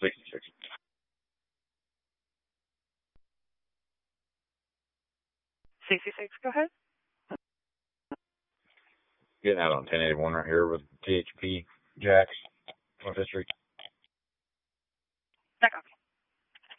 66. Go ahead. Getting out on 1081 right here with THP Jacks on 5th Street.